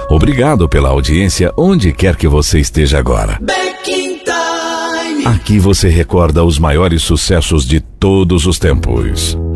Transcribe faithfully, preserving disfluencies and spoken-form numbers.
Obrigado pela audiência onde quer que você esteja agora. Back in Time. Aqui você recorda os maiores sucessos de todos os tempos.